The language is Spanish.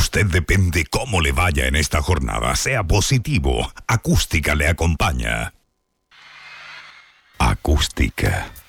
usted depende cómo le vaya en esta jornada. Sea positivo. Acústica le acompaña. Acústica.